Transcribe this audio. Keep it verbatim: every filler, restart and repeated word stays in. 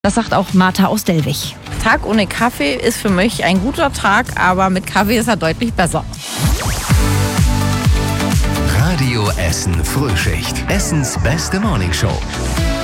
Das sagt auch Martha aus Dellwig. Tag ohne Kaffee ist für mich ein guter Tag, aber mit Kaffee ist er deutlich besser. Radio Essen Frühschicht. Essens beste Morningshow.